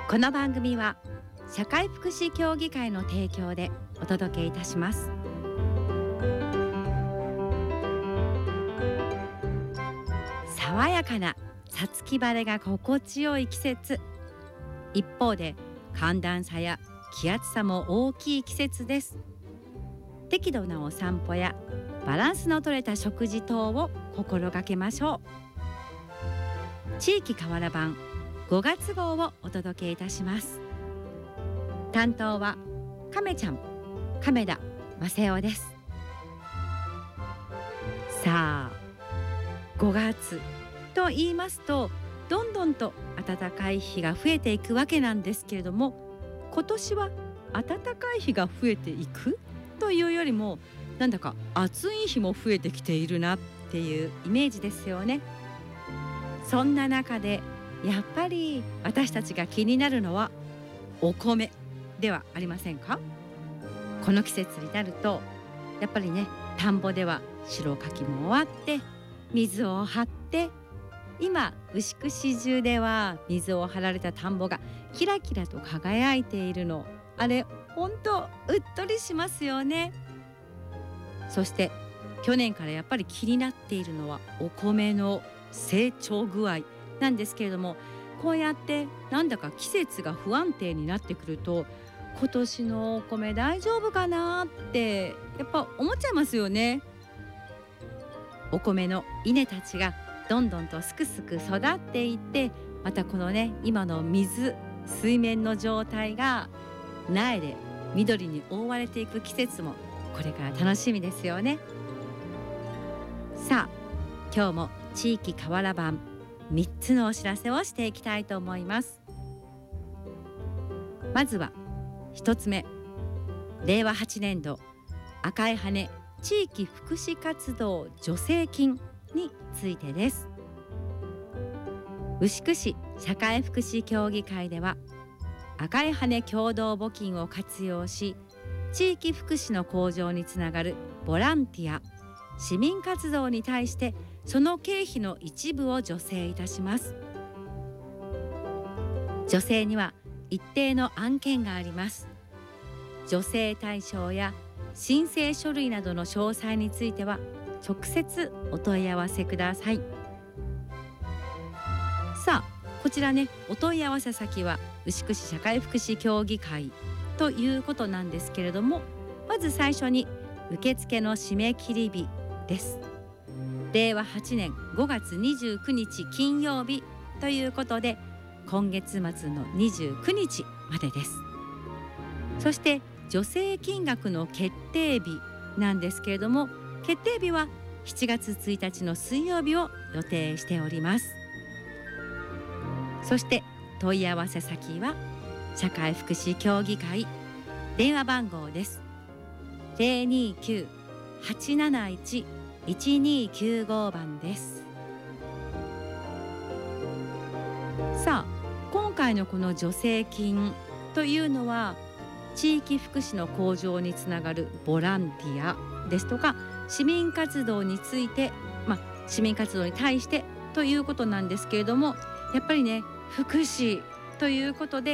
この番組は社会福祉協議会の提供でお届けいたします。爽やかな五月晴れが心地よい季節、一方で寒暖差や気圧差も大きい季節です。適度なお散歩やバランスの取れた食事等を心がけましょう。地域かわら版5月号をお届けいたします。担当は亀ちゃん、亀田正代です。さあ、5月と言いますとどんどんと暖かい日が増えていくわけなんですけれども、今年は暖かい日が増えていくというよりもなんだか暑い日も増えてきているなっていうイメージですよね。そんな中でやっぱり私たちが気になるのはお米ではありませんか。この季節になるとやっぱりね、田んぼでは白かきも終わって水を張って、今牛久市中では水を張られた田んぼがキラキラと輝いているの、あれほんとうっとりしますよね。そして去年からやっぱり気になっているのはお米の成長具合なんですけれども、こうやってなんだか季節が不安定になってくると今年のお米大丈夫かなってやっぱ思っちゃいますよね。お米の稲たちがどんどんとすくすく育っていって、またこのね、今の水面の状態が苗で緑に覆われていく季節もこれから楽しみですよね。さあ、今日も地域かわら版3つのお知らせをしていきたいと思います。まずは1つ目、令和8年度赤い羽地域福祉活動助成金についてです。牛久市社会福祉協議会では赤い羽共同募金を活用し、地域福祉の向上につながるボランティア、市民活動に対してその経費の一部を助成いたします。助成には一定の案件があります。助成対象や申請書類などの詳細については直接お問い合わせください。さあ、こちらね、お問い合わせ先は牛久市社会福祉協議会ということなんですけれども、まず最初に受付の締め切り日です。令和8年5月29日金曜日ということで、今月末の29日までです。そして助成金額の決定日なんですけれども、決定日は7月1日の水曜日を予定しております。そして問い合わせ先は社会福祉協議会、電話番号です。 029-871-1295 番です。さあ、今回のこの助成金というのは地域福祉の向上につながるボランティアですとか市民活動について、市民活動に対してということなんですけれども、やっぱりね、福祉ということで